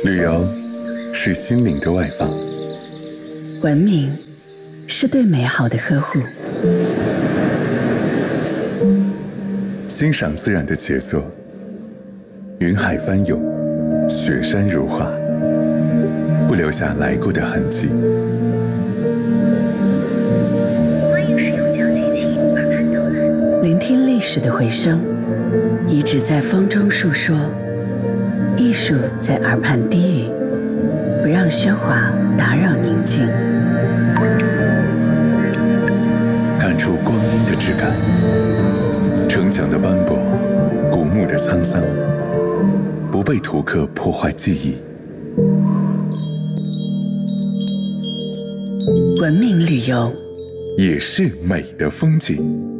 旅游是心灵的外放， 文明是对美好的呵护， 欣赏自然的杰作，云海翻涌，雪山如画，不留下来过的痕迹。 欢迎使用讲解器耳畔导览， 聆听历史的回声，遗址在风中述说，艺术在耳畔低语，不让喧哗打扰宁静， 感触光阴的质感，城墙的斑驳，古墓的沧桑，不被图刻破坏记忆。 文明旅游也是美的风景。